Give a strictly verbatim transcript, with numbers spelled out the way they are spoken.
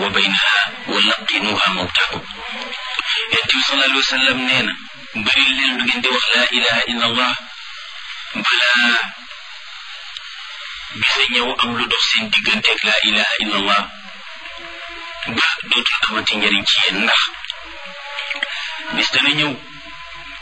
wa baynaha wa laqinuha mawtakum yonent bi sallallahu alayhi wa sallam nee na bëri leen lu ngeen di wax laa ilaha illa allah balaa bisa ñëw am lu dox seen digganteeg laa ilaha illa allah ba dootul amati njëriñ ci yéen ndax bis dana ñëw